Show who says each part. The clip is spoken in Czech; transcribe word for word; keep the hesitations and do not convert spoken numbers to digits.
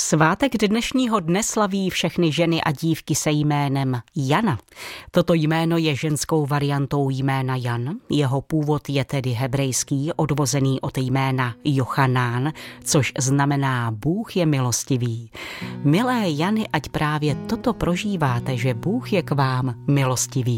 Speaker 1: Svátek dnešního dne slaví všechny ženy a dívky se jménem Jana. Toto jméno je ženskou variantou jména Jan. Jeho původ je tedy hebrejský, odvozený od jména Jochanán, což znamená Bůh je milostivý. Milé Jany, ať právě toto prožíváte, že Bůh je k vám milostivý.